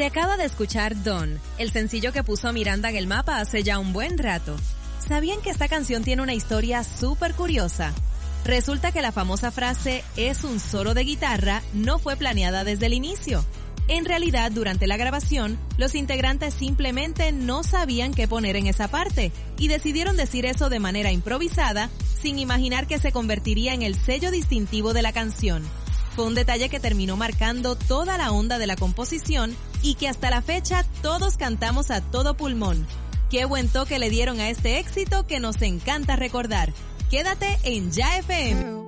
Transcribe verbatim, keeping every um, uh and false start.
Se acaba de escuchar Don, el sencillo que puso Miranda en el mapa hace ya un buen rato. ¿Sabían que esta canción tiene una historia súper curiosa? Resulta que la famosa frase "es un solo de guitarra" no fue planeada desde el inicio. En realidad, durante la grabación, los integrantes simplemente no sabían qué poner en esa parte y decidieron decir eso de manera improvisada, sin imaginar que se convertiría en el sello distintivo de la canción. Fue un detalle que terminó marcando toda la onda de la composición y que hasta la fecha todos cantamos a todo pulmón. Qué buen toque le dieron a este éxito que nos encanta recordar. Quédate en Ya F M.